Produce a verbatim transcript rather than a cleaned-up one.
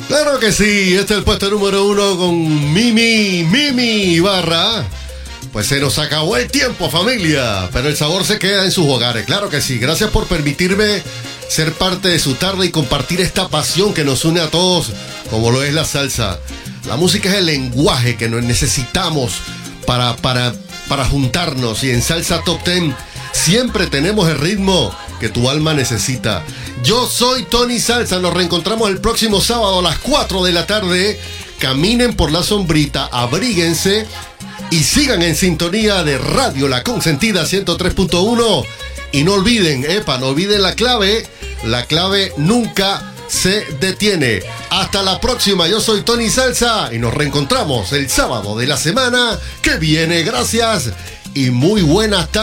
Claro que sí, este es el puesto número uno con Mimi, Mimi Ibarra. Pues se nos acabó el tiempo, familia, pero el sabor se queda en sus hogares, claro que sí. Gracias por permitirme ser parte de su tarde y compartir esta pasión que nos une a todos, como lo es la salsa. La música es el lenguaje que nos necesitamos para, para, para juntarnos, y en Salsa Top Ten siempre tenemos el ritmo que tu alma necesita. Yo soy Tony Salsa, nos reencontramos el próximo sábado a las cuatro de la tarde. Caminen por la sombrita, abríguense y sigan en sintonía de Radio La Consentida ciento tres punto uno. Y no olviden, epa, no olviden la clave, la clave nunca se detiene. Hasta la próxima, yo soy Tony Salsa y nos reencontramos el sábado de la semana que viene. Gracias y muy buenas tardes.